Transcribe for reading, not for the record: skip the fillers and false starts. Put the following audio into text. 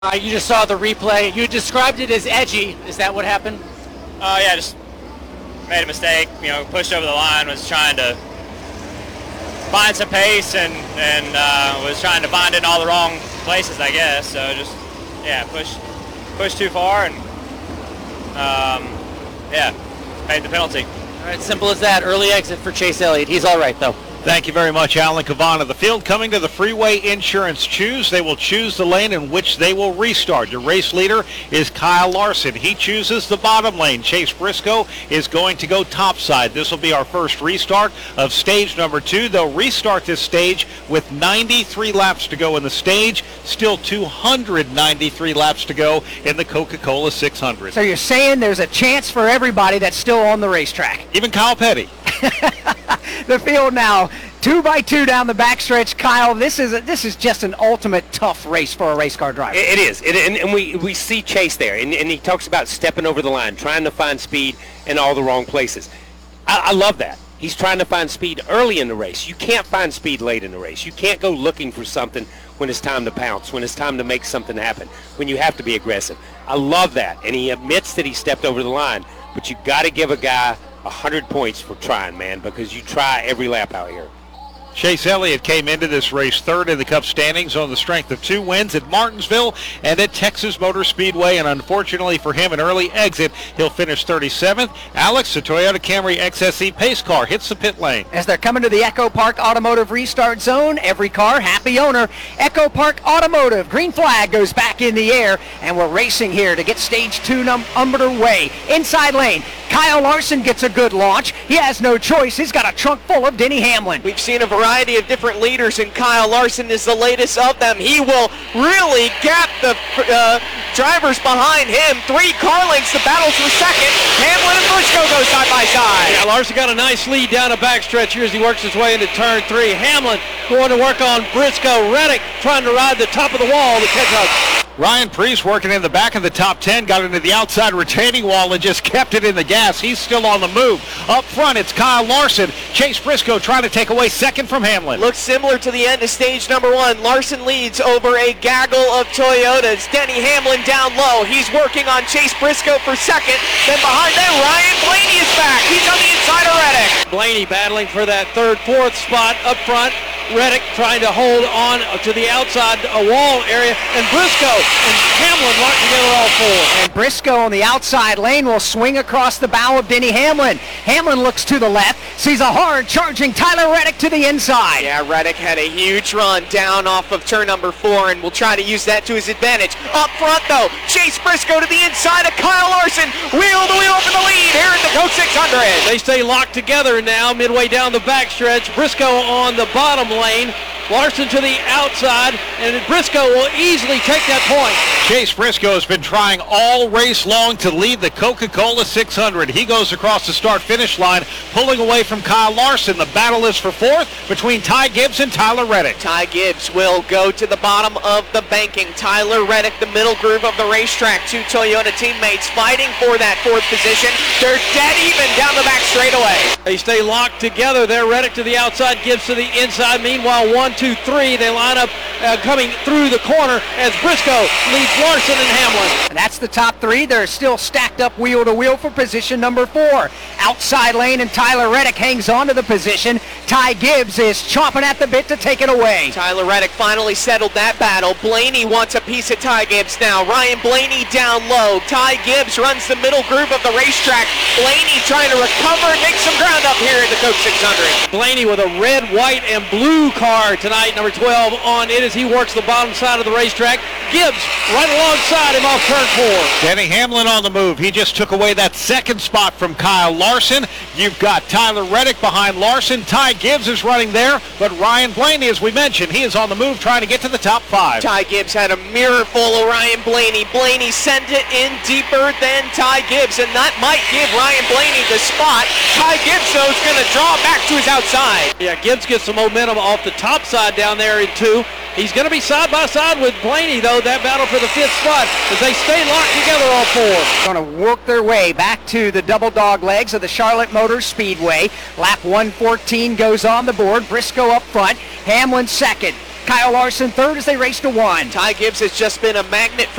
You just saw the replay. You described it as edgy. Is that what happened? Yeah, just made a mistake. Pushed over the line. Was trying to find some pace and was trying to find it in all the wrong places, I guess. So just pushed too far and paid the penalty. All right, simple as that. Early exit for Chase Elliott. He's all right though. Thank you very much, Alan Cavana. The field coming to the Freeway Insurance Choose. They will choose the lane in which they will restart. Your race leader is Kyle Larson. He chooses the bottom lane. Chase Briscoe is going to go topside. This will be our first restart of stage number 2. They'll restart this stage with 93 laps to go in the stage. Still 293 laps to go in the Coca-Cola 600. So you're saying there's a chance for everybody that's still on the racetrack? Even Kyle Petty. The field now, 2 by 2 down the backstretch. Kyle, this is just an ultimate tough race for a race car driver. It is, and we see Chase there, and he talks about stepping over the line, trying to find speed in all the wrong places. I love that. He's trying to find speed early in the race. You can't find speed late in the race. You can't go looking for something when it's time to pounce, when it's time to make something happen, when you have to be aggressive. I love that, and he admits that he stepped over the line, but you got to give a guy 100 points for trying, man, because you try every lap out here. Chase Elliott came into this race third in the Cup standings on the strength of 2 wins at Martinsville and at Texas Motor Speedway, and unfortunately for him, an early exit. He'll finish 37th. Alex, the Toyota Camry XSE pace car, hits the pit lane. As they're coming to the Echo Park Automotive restart zone, every car, happy owner. Echo Park Automotive, green flag goes back in the air, and we're racing here to get stage 2 underway. Inside lane, Kyle Larson gets a good launch. He has no choice. He's got a trunk full of Denny Hamlin. We've seen a variety of different leaders, and Kyle Larson is the latest of them. He will really gap the drivers behind him. 3 car lengths, the battles for second. Hamlin and Briscoe go side by side. Yeah, Larson got a nice lead down the backstretch here as he works his way into turn 3. Hamlin going to work on Briscoe. Reddick trying to ride the top of the wall to catch up. Ryan Preece working in the back of the top 10, got into the outside retaining wall and just kept it in the gas. He's still on the move. Up front, it's Kyle Larson. Chase Briscoe trying to take away second from Hamlin. Looks similar to the end of stage number 1. Larson leads over a gaggle of Toyotas. Denny Hamlin down low. He's working on Chase Briscoe for second. Then behind them, Ryan Blaney is back. He's on the inside of Reddick. Blaney battling for that 3rd, 4th spot up front. Reddick trying to hold on to the outside wall area, and Briscoe and Hamlin locked together all 4. And Briscoe on the outside lane will swing across the bow of Denny Hamlin. Hamlin looks to the left, sees a hard charging Tyler Reddick to the inside. Yeah, Reddick had a huge run down off of turn number 4, and will try to use that to his advantage. Up front, though, Chase Briscoe to the inside of Kyle Larson. Wheel to wheel for the lead here in the Coke 600. They stay locked together now midway down the backstretch. Briscoe on the bottom lane. Larson to the outside, and Briscoe will easily take that point. Chase Briscoe has been trying all race long to lead the Coca-Cola 600. He goes across the start-finish line, pulling away from Kyle Larson. The battle is for 4th between Ty Gibbs and Tyler Reddick. Ty Gibbs will go to the bottom of the banking. Tyler Reddick, the middle groove of the racetrack. 2 Toyota teammates fighting for that 4th position. They're dead even down the back straightaway. They stay locked together there. Reddick to the outside, Gibbs to the inside. Meanwhile, 1, 2, 3, they line up coming through the corner as Briscoe leads Larson and Hamlin. And that's the top 3. They're still stacked up wheel to wheel for position number 4. Outside lane, and Tyler Reddick hangs on to the position. Ty Gibbs is chomping at the bit to take it away. Tyler Reddick finally settled that battle. Blaney wants a piece of Ty Gibbs now. Ryan Blaney down low. Ty Gibbs runs the middle groove of the racetrack. Blaney trying to recover and make some ground up here in the Coke 600. Blaney with a red, white, and blue car tonight, number 12 on it as he works the bottom side of the racetrack. Gibbs right alongside him off turn 4. Denny Hamlin on the move. He just took away that 2nd spot from Kyle Larson. You've got Tyler Reddick behind Larson. Ty Gibbs is running there, but Ryan Blaney, as we mentioned, he is on the move trying to get to the top 5. Ty Gibbs had a mirror full of Ryan Blaney. Blaney sent it in deeper than Ty Gibbs, and that might give Ryan Blaney the spot. Ty Gibbs, though, is going to draw back to his outside. Yeah, Gibbs gets some momentum off the top side down there in 2. He's going to be side by side with Blaney, though, that battle for the 5th spot as they stay locked together all 4. Going to work their way back to the double dog legs of the Charlotte Motor Speedway. Lap 114 goes on the board. Briscoe up front. Hamlin second. Kyle Larson third as they race to 1. Ty Gibbs has just been a magnet for